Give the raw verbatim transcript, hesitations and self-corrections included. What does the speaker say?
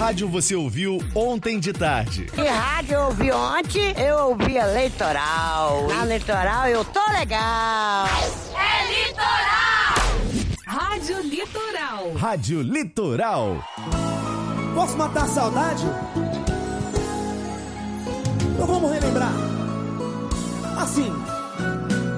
rádio você ouviu ontem de tarde? Que rádio eu ouvi ontem? Eu ouvi a Litoral. Na Litoral eu tô legal. É Litoral! Rádio Litoral. Rádio Litoral. Posso matar a saudade? Então vamos relembrar. Assim.